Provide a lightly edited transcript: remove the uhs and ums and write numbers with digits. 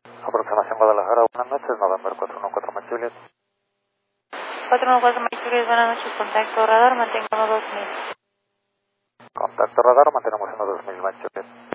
Aproximación Guadalajara, buenas noches, November 414 Mike Juliet. 414 Mike Juliet, buenas noches, contacto radar, mantengo 2000. Contacto radar, mantenemos 2000 Mike Juliet.